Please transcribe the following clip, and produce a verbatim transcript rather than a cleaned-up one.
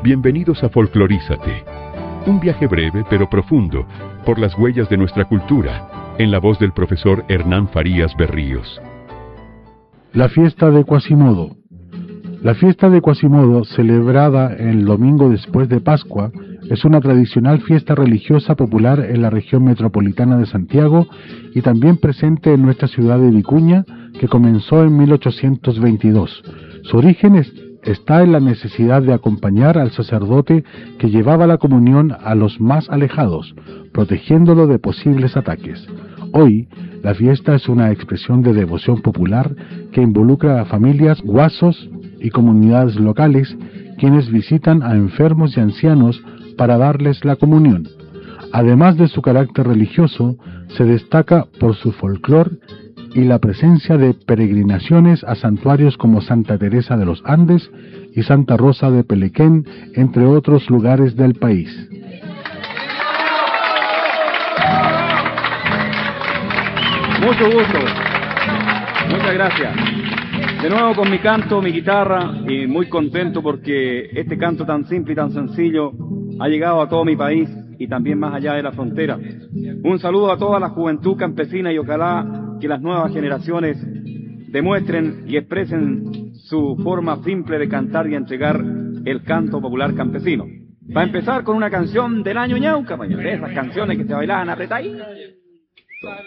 Bienvenidos a Folclorízate, un viaje breve pero profundo por las huellas de nuestra cultura, en la voz del profesor Hernán Farías Berríos. La fiesta de Quasimodo. La fiesta de Quasimodo, celebrada el domingo después de Pascua, es una tradicional fiesta religiosa popular en la región metropolitana de Santiago y también presente en nuestra ciudad de Vicuña, que comenzó en mil ochocientos veintidós. Su origen es, está en la necesidad de acompañar al sacerdote que llevaba la comunión a los más alejados, protegiéndolo de posibles ataques. Hoy, la fiesta es una expresión de devoción popular que involucra a familias, guasos y comunidades locales, quienes visitan a enfermos y ancianos para darles la comunión. Además de su carácter religioso, se destaca por su folclore y la presencia de peregrinaciones a santuarios como Santa Teresa de los Andes y Santa Rosa de Pelequén, entre otros lugares del país. Mucho gusto. Muchas gracias. De nuevo con mi canto, mi guitarra, y muy contento porque este canto tan simple y tan sencillo ha llegado a todo mi país y también más allá de la frontera. Un saludo a toda la juventud campesina y ojalá que las nuevas generaciones demuestren y expresen su forma simple de cantar y entregar el canto popular campesino. Va a empezar con una canción del año Ñauca, de esas canciones que se bailaban apretaditas.